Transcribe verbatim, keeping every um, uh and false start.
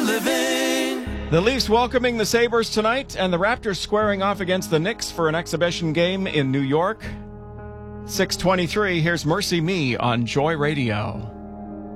living. The Leafs welcoming the Sabres tonight, and the Raptors squaring off against the Knicks for an exhibition game in New York. six twenty-three, here's Mercy Me on Joy Radio.